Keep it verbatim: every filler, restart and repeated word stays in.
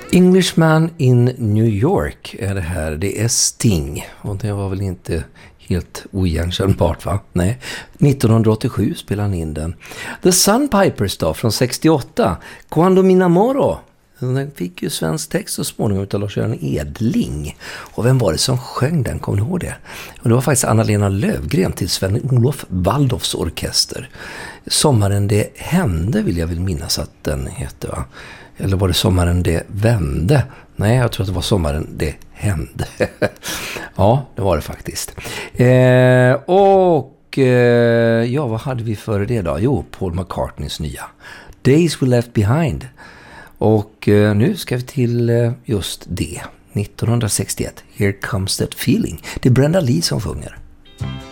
Englishman in New York är det här. Det är Sting. Och det var väl inte helt oigenkännbart, va? Nej. nittonhundraåttiosju spelade han in den. The Sunpipers då, från sextioåtta. Quando mi namoro. Den fick ju svensk text så småningom utav Lars-Göran Edling. Och vem var det som sjöng den? Kommer ni ihåg det? Och det var faktiskt Anna-Lena Lövgren till Sven-Olof Waldorfs orkester. Sommaren det hände vill jag väl minnas att den hette, va? Eller var det Sommaren det vände? Nej, jag tror att det var Sommaren det hände. Ja, det var det faktiskt. Eh, och eh, ja, vad hade vi före det då? Jo, Paul McCartneys nya Days We Left Behind. Och eh, nu ska vi till eh, just det. nittonhundrasextioett. Here Comes That Feeling. Det är Brenda Lee som sjunger.